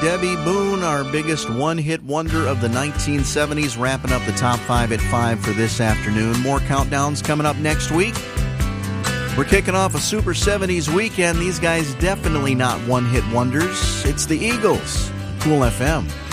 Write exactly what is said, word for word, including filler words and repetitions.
Debbie Boone, our biggest one-hit wonder of the nineteen seventies, wrapping up the top five at five for this afternoon. More countdowns coming up next week. We're kicking off a Super seventies weekend. These guys definitely not one-hit wonders. It's the Eagles. Cool F M.